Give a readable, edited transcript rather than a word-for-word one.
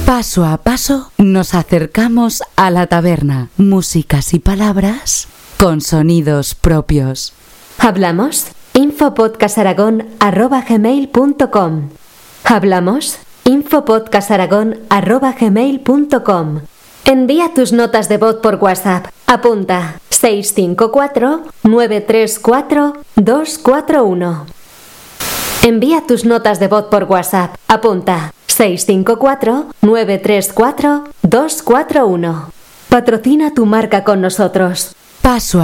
Paso a paso nos acercamos a la taberna. Músicas y palabras con sonidos propios. ¿Hablamos? infopodcastaragón@gmail.com. ¿Hablamos? infopodcastaragón@gmail.com. Envía tus notas de voz por WhatsApp. Apunta 654-934-241. Envía tus notas de voz por WhatsApp. Apunta 654-934-241. Patrocina tu marca con nosotros. Paso